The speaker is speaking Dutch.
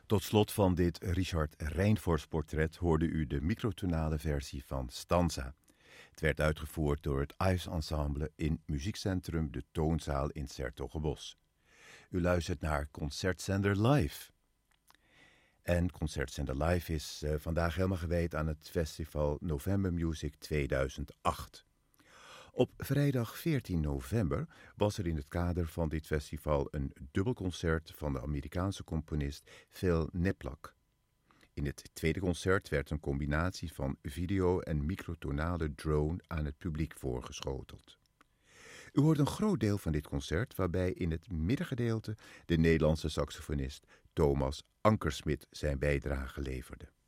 Tot slot van dit Richard Rijnfors portret hoorde u de microtonale versie van Stanza. Het werd uitgevoerd door het Ives Ensemble in muziekcentrum De Toonzaal in 's-Hertogenbosch. U luistert naar Concertzender Live. En Concertzender Live is vandaag helemaal gewijd aan het festival November Music 2008. Op vrijdag 14 november was er in het kader van dit festival een dubbelconcert van de Amerikaanse componist Phil Neplak. In het tweede concert werd een combinatie van video en microtonale drone aan het publiek voorgeschoteld. U hoort een groot deel van dit concert waarbij in het middengedeelte de Nederlandse saxofonist Thomas Ankersmit zijn bijdrage leverde.